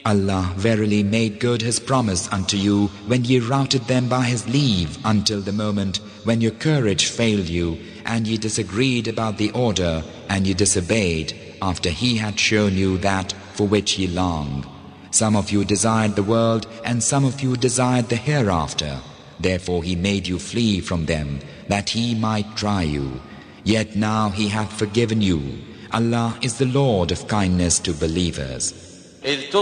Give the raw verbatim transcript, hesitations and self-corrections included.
Allah verily made good His promise unto you when ye routed them by His leave until the moment when your courage failed you and ye disagreed about the order and ye disobeyed after He had shown you that for which ye longed. Some of you desired the world and some of you desired the hereafter. Therefore He made you flee from them that He might try you. Yet now He hath forgiven you. Allah is the Lord of kindness to believers.